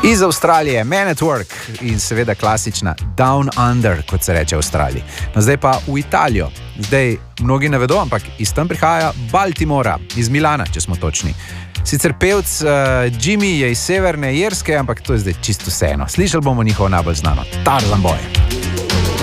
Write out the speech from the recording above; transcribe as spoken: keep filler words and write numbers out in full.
Iz Avstralije, Man at Work in seveda klasična Down Under, kot se reče v Avstraliji. No, zdaj pa v Italijo. Zdaj mnogi ne vedo, ampak iz tam prihaja Baltimora, iz Milana, če smo točni. Sicer pevc uh, Jimmy je iz Severne Irske, ampak to je zdaj čisto vseeno. Slišali bomo njihovo najbolj znano Tarzan Boy.